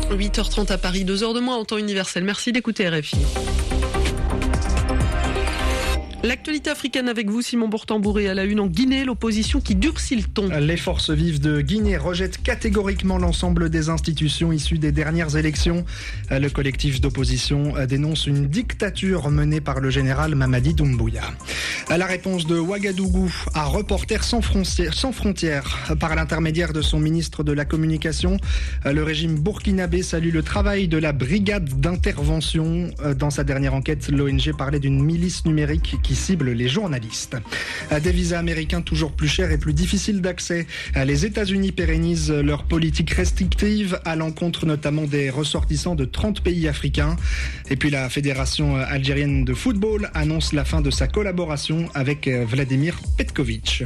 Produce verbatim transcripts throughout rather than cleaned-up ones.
huit heures trente à Paris, deux heures de moins en temps universel. Merci d'écouter R F I. L'actualité africaine avec vous, Simon Bourtambouré, à la une en Guinée, l'opposition qui durcit le ton. Les forces vives de Guinée rejettent catégoriquement l'ensemble des institutions issues des dernières élections. Le collectif d'opposition dénonce une dictature menée par le général Mamadi Doumbouya. La réponse de Ouagadougou à Reporters sans frontières, sans frontières. Par l'intermédiaire de son ministre de la Communication, le régime burkinabé salue le travail de la brigade d'intervention. Dans sa dernière enquête, l'O N G parlait d'une milice numérique qui cible les journalistes. Des visas américains toujours plus chers et plus difficiles d'accès. Les États-Unis pérennisent leur politique restrictive à l'encontre notamment des ressortissants de trente pays africains. Et puis la Fédération algérienne de football annonce la fin de sa collaboration avec Vladimir Petkovic.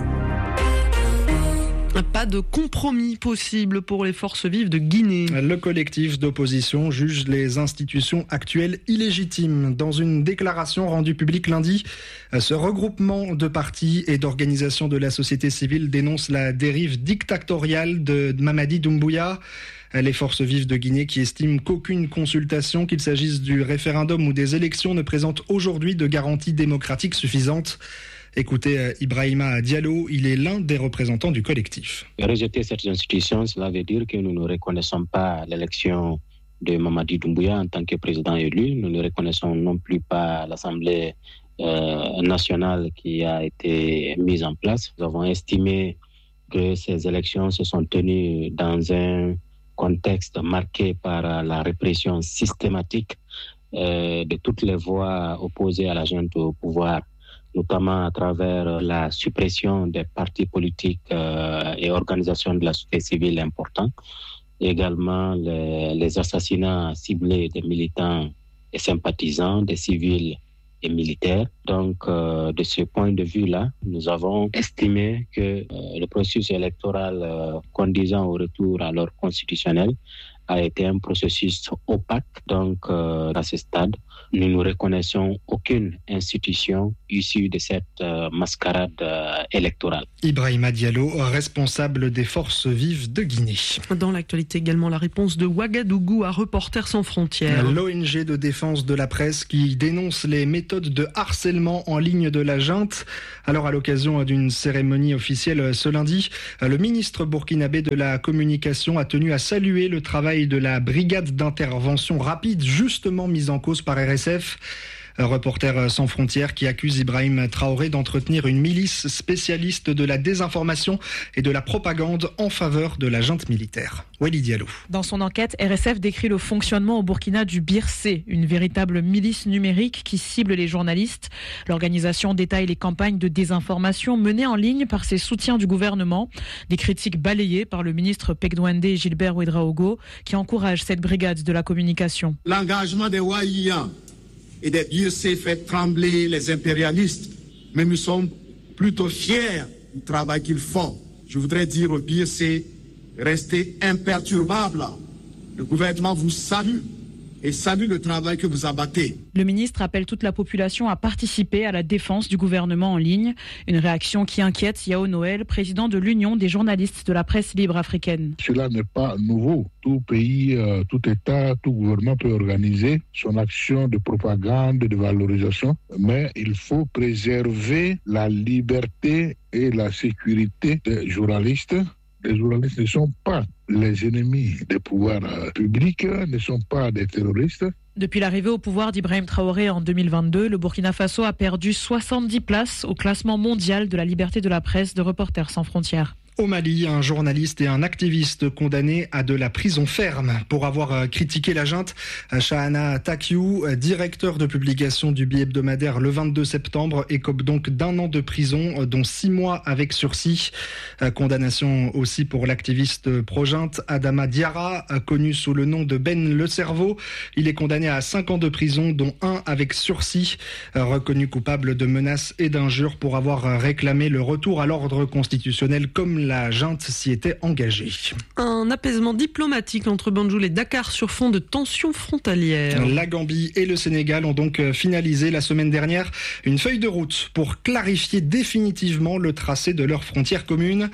Pas de compromis possible pour les forces vives de Guinée. Le collectif d'opposition juge les institutions actuelles illégitimes. Dans une déclaration rendue publique lundi, ce regroupement de partis et d'organisations de la société civile dénonce la dérive dictatoriale de Mamadi Doumbouya. Les forces vives de Guinée qui estiment qu'aucune consultation, qu'il s'agisse du référendum ou des élections, ne présente aujourd'hui de garanties démocratiques suffisantes. Écoutez Ibrahima Diallo, il est l'un des représentants du collectif. Rejeter cette institution, cela veut dire que nous ne reconnaissons pas l'élection de Mamadi Doumbouya en tant que président élu. Nous ne reconnaissons non plus pas l'Assemblée euh, nationale qui a été mise en place. Nous avons estimé que ces élections se sont tenues dans un contexte marqué par la répression systématique euh, de toutes les voix opposées à la junte au pouvoir, notamment à travers la suppression des partis politiques euh, et organisations de la société civile importants, et également les, les assassinats ciblés des militants et sympathisants, des civils et militaires. Donc, euh, de ce point de vue-là, nous avons estimé que euh, le processus électoral euh, conduisant au retour à l'ordre constitutionnel a été un processus opaque. Donc, euh, à ce stade, nous ne reconnaissons aucune institution issue de cette euh, mascarade euh, électorale. Ibrahima Diallo, responsable des forces vives de Guinée. Dans l'actualité également, la réponse de Ouagadougou à Reporters sans frontières. L'O N G de défense de la presse qui dénonce les méthodes de harcèlement en ligne de la junte. Alors, à l'occasion d'une cérémonie officielle ce lundi, le ministre burkinabé de la Communication a tenu à saluer le travail de la brigade d'intervention rapide, justement mise en cause par R S F. Reporters sans frontières qui accuse Ibrahim Traoré d'entretenir une milice spécialiste de la désinformation et de la propagande en faveur de la junte militaire. Wali Diallo. Dans son enquête, R S F décrit le fonctionnement au Burkina du B I R C, une véritable milice numérique qui cible les journalistes. L'organisation détaille les campagnes de désinformation menées en ligne par ses soutiens du gouvernement. Des critiques balayées par le ministre Pegdouendé et Gilbert Ouedraogo qui encouragent cette brigade de la communication. L'engagement des Ouaïa et des B I R C fait trembler les impérialistes, mais nous sommes plutôt fiers du travail qu'ils font. Je voudrais dire au B I R C, restez imperturbable. Le gouvernement vous salue et salue le travail que vous abattez. Le ministre appelle toute la population à participer à la défense du gouvernement en ligne. Une réaction qui inquiète Yao Noël, président de l'Union des journalistes de la presse libre africaine. Cela n'est pas nouveau. Tout pays, euh, tout État, tout gouvernement peut organiser son action de propagande, de valorisation, mais il faut préserver la liberté et la sécurité des journalistes. Les journalistes ne sont pas les ennemis des pouvoirs publics, ne sont pas des terroristes. Depuis l'arrivée au pouvoir d'Ibrahim Traoré en deux mille vingt-deux, le Burkina Faso a perdu soixante-dix places au classement mondial de la liberté de la presse de Reporters sans frontières. Au Mali, un journaliste et un activiste condamnés à de la prison ferme pour avoir critiqué la junte. Shahana Takiou, directeur de publication du bi-hebdomadaire Le vingt-deux septembre, écope donc d'un an de prison, dont six mois avec sursis. Condamnation aussi pour l'activiste pro-junte Adama Diarra, connu sous le nom de Ben Le Cerveau. Il est condamné à cinq ans de prison, dont un avec sursis. Reconnu coupable de menaces et d'injures pour avoir réclamé le retour à l'ordre constitutionnel comme la junte s'y était engagée. Un apaisement diplomatique entre Banjul et Dakar sur fond de tensions frontalières. La Gambie et le Sénégal ont donc finalisé la semaine dernière une feuille de route pour clarifier définitivement le tracé de leurs frontières communes.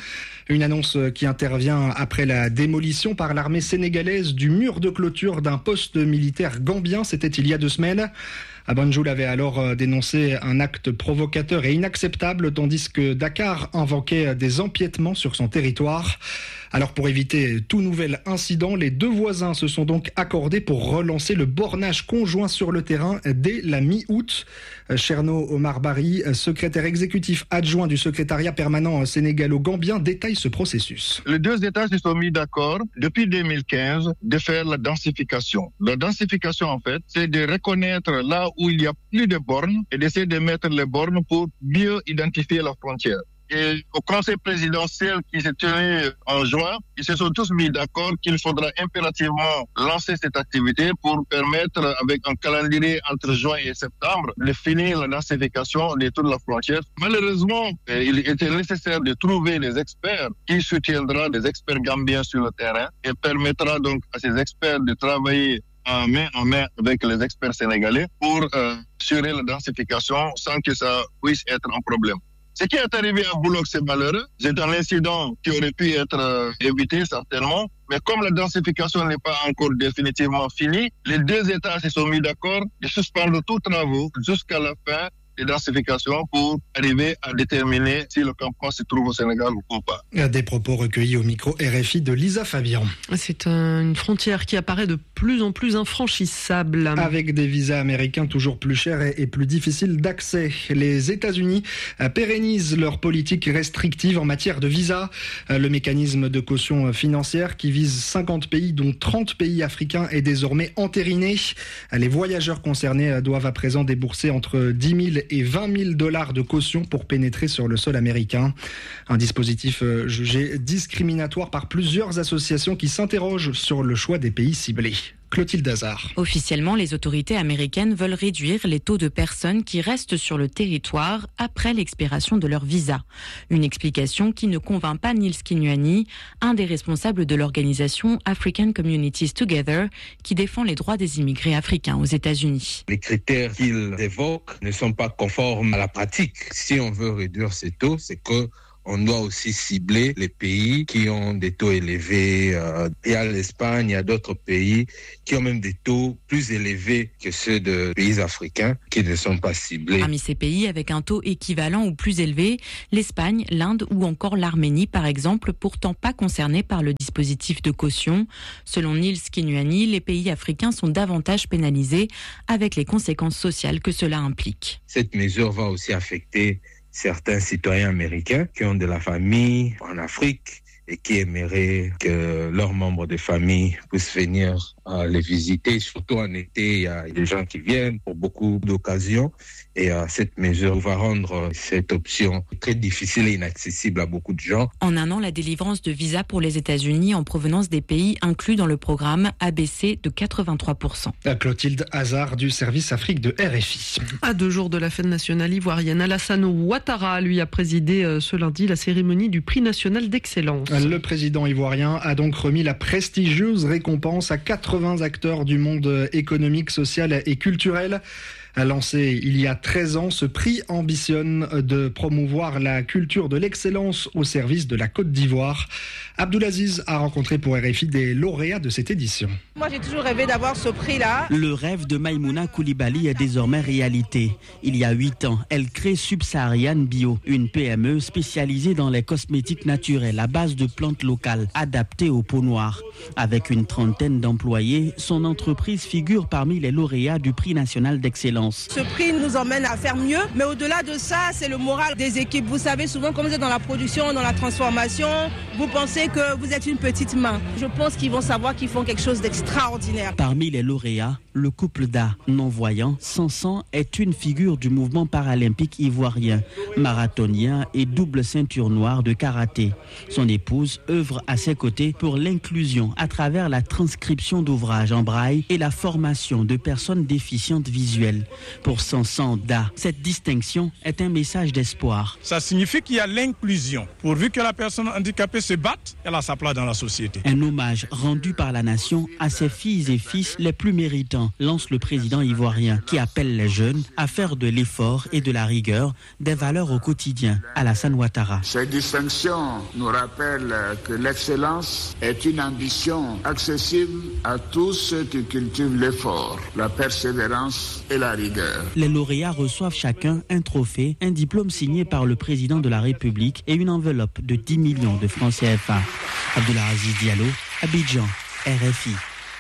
Une annonce qui intervient après la démolition par l'armée sénégalaise du mur de clôture d'un poste militaire gambien. C'était il y a deux semaines. Banjul avait alors dénoncé un acte provocateur et inacceptable, tandis que Dakar invoquait des empiètements sur son territoire. Alors pour éviter tout nouvel incident, les deux voisins se sont donc accordés pour relancer le bornage conjoint sur le terrain dès la mi-août. Cherno Omar Bari, secrétaire exécutif adjoint du secrétariat permanent sénégalo-gambien, détaille ce processus. Les deux États se sont mis d'accord depuis deux mille quinze de faire la densification. La densification, en fait, c'est de reconnaître là où il n'y a plus de bornes et d'essayer de mettre les bornes pour mieux identifier la frontière. Et au conseil présidentiel qui s'est tenu en juin, ils se sont tous mis d'accord qu'il faudra impérativement lancer cette activité pour permettre, avec un calendrier entre juin et septembre, de finir la densification de toute la frontière. Malheureusement, il était nécessaire de trouver des experts qui soutiendront des experts gambiens sur le terrain et permettra donc à ces experts de travailler en main en main avec les experts sénégalais pour euh, assurer la densification sans que ça puisse être un problème. Ce qui est arrivé à Boulogne, c'est malheureux. C'est un incident qui aurait pu être euh, évité certainement. Mais comme la densification n'est pas encore définitivement finie, les deux États se sont mis d'accord de suspendre tous travaux jusqu'à la fin des densifications pour arriver à déterminer si le campement se trouve au Sénégal ou pas. Des propos recueillis au micro R F I de Lisa Fabian. C'est une frontière qui apparaît de plus en plus infranchissable. Avec des visas américains toujours plus chers et plus difficiles d'accès. Les États-Unis pérennisent leur politique restrictive en matière de visas. Le mécanisme de caution financière qui vise cinquante pays, dont trente pays africains, est désormais entériné. Les voyageurs concernés doivent à présent débourser entre dix mille et vingt mille dollars de caution pour pénétrer sur le sol américain. Un dispositif jugé discriminatoire par plusieurs associations qui s'interrogent sur le choix des pays ciblés. Clotilde Hazard. Officiellement, les autorités américaines veulent réduire les taux de personnes qui restent sur le territoire après l'expiration de leur visa. Une explication qui ne convainc pas Nils Kinuani, un des responsables de l'organisation African Communities Together, qui défend les droits des immigrés africains aux États-Unis. Les critères qu'ils évoquent ne sont pas conformes à la pratique. Si on veut réduire ces taux, c'est que on doit aussi cibler les pays qui ont des taux élevés. Euh, il y a l'Espagne, il y a d'autres pays qui ont même des taux plus élevés que ceux de pays africains qui ne sont pas ciblés. Parmi ces pays avec un taux équivalent ou plus élevé, l'Espagne, l'Inde ou encore l'Arménie par exemple, pourtant pas concernés par le dispositif de caution. Selon Nils Kinuani, les pays africains sont davantage pénalisés avec les conséquences sociales que cela implique. Cette mesure va aussi affecter certains citoyens américains qui ont de la famille en Afrique et qui aimeraient que leurs membres de famille puissent venir euh, les visiter. Surtout en été, il y a des gens qui viennent pour beaucoup d'occasions. Et euh, cette mesure va rendre cette option très difficile et inaccessible à beaucoup de gens. En un an, la délivrance de visas pour les États-Unis en provenance des pays inclus dans le programme a baissé de quatre-vingt-trois pour cent. Clotilde Hazard du service Afrique de R F I. À deux jours de la fête nationale ivoirienne, Alassane Ouattara, lui, a présidé ce lundi la cérémonie du prix national d'excellence. Le président ivoirien a donc remis la prestigieuse récompense à quatre-vingts acteurs du monde économique, social et culturel. Lancé il y a treize ans, ce prix ambitionne de promouvoir la culture de l'excellence au service de la Côte d'Ivoire. Abdoulaziz a rencontré pour R F I des lauréats de cette édition. Moi, j'ai toujours rêvé d'avoir ce prix-là. Le rêve de Maïmouna Koulibaly est désormais réalité. Il y a huit ans, elle crée Subsaharian Bio, une P M E spécialisée dans les cosmétiques naturels à base de plantes locales, adaptées aux peaux noires. Avec une trentaine d'employés, son entreprise figure parmi les lauréats du prix national d'excellence. Ce prix nous emmène à faire mieux, mais au-delà de ça, c'est le moral des équipes. Vous savez, souvent, quand vous êtes dans la production, dans la transformation, vous pensez que vous êtes une petite main. Je pense qu'ils vont savoir qu'ils font quelque chose d'extraordinaire. Parmi les lauréats, le couple d'A, non-voyant, Sansan, est une figure du mouvement paralympique ivoirien, marathonien et double ceinture noire de karaté. Son épouse œuvre à ses côtés pour l'inclusion à travers la transcription d'ouvrages en braille et la formation de personnes déficientes visuelles. Pour Sansan Da, cette distinction est un message d'espoir. Ça signifie qu'il y a l'inclusion. Pourvu que la personne handicapée se batte, elle a sa place dans la société. Un hommage rendu par la nation à ses filles et fils les plus méritants, lance le président ivoirien, qui appelle les jeunes à faire de l'effort et de la rigueur des valeurs au quotidien. Alassane Ouattara. Ces distinctions nous rappellent que l'excellence est une ambition accessible à tous ceux qui cultivent l'effort, la persévérance et la rigueur. Les lauréats reçoivent chacun un trophée, un diplôme signé par le président de la République et une enveloppe de dix millions de francs C F A. Abdoulaziz Diallo, Abidjan, R F I.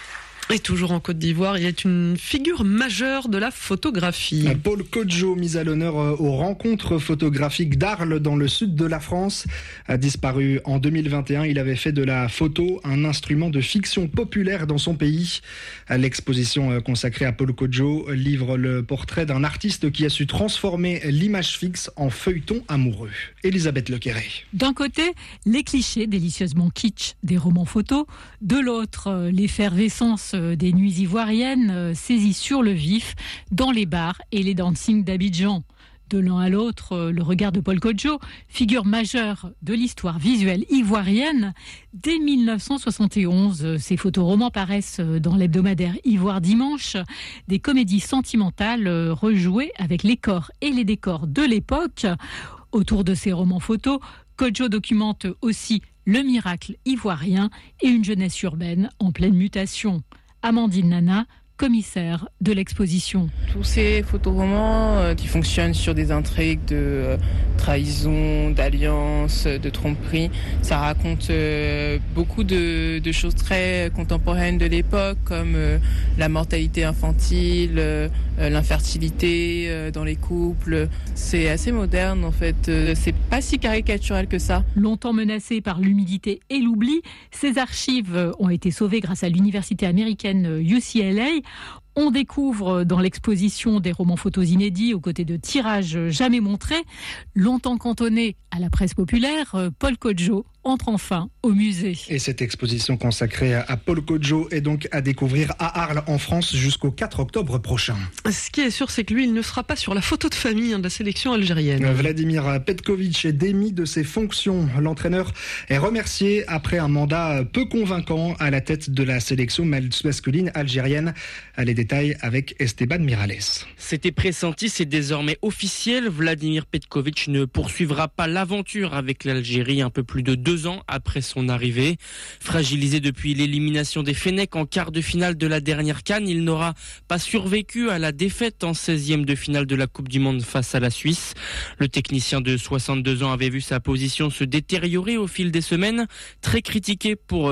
Et toujours en Côte d'Ivoire, il est une figure majeure de la photographie. Paul Kodjo, mis à l'honneur aux rencontres photographiques d'Arles dans le sud de la France, a disparu en deux mille vingt et un. Il avait fait de la photo un instrument de fiction populaire dans son pays. L'exposition consacrée à Paul Kodjo livre le portrait d'un artiste qui a su transformer l'image fixe en feuilleton amoureux. Elisabeth Lequéré. D'un côté, les clichés délicieusement kitsch des romans photos. De l'autre, l'effervescence des nuits ivoiriennes saisies sur le vif dans les bars et les dancings d'Abidjan. De l'un à l'autre, le regard de Paul Kodjo, figure majeure de l'histoire visuelle ivoirienne. Dès mille neuf cent soixante et onze, ces photoromans paraissent dans l'hebdomadaire Ivoire Dimanche, des comédies sentimentales rejouées avec les corps et les décors de l'époque. Autour de ces romans photos, Kodjo documente aussi le miracle ivoirien et une jeunesse urbaine en pleine mutation. Amandine Nana, commissaire de l'exposition. Tous ces photoromans euh, qui fonctionnent sur des intrigues de euh, trahison, d'alliance, de tromperie, ça raconte euh, beaucoup de, de choses très contemporaines de l'époque, comme euh, la mortalité infantile, euh, l'infertilité euh, dans les couples. C'est assez moderne en fait, euh, c'est pas si caricatural que ça. Longtemps menacées par l'humidité et l'oubli, ces archives ont été sauvées grâce à l'université américaine U C L A. On découvre dans l'exposition des romans photos inédits aux côtés de tirages jamais montrés. Longtemps cantonné à la presse populaire, Paul Kodjo entre enfin au musée. Et cette exposition consacrée à Paul Kodjo est donc à découvrir à Arles en France jusqu'au quatre octobre prochain. Ce qui est sûr, c'est que lui, il ne sera pas sur la photo de famille hein, de la sélection algérienne. Vladimir Petkovic est démis de ses fonctions. L'entraîneur est remercié après un mandat peu convaincant à la tête de la sélection masculine algérienne. Les détails avec Esteban Mirales. C'était pressenti, c'est désormais officiel. Vladimir Petkovic ne poursuivra pas l'aventure avec l'Algérie un peu plus de deux ans après son arrivée. Fragilisé depuis l'élimination des Fennecs en quart de finale de la dernière CAN, il n'aura pas survécu à la défaite en seizième de finale de la Coupe du Monde face à la Suisse. Le technicien de soixante-deux ans avait vu sa position se détériorer au fil des semaines, très critiqué pour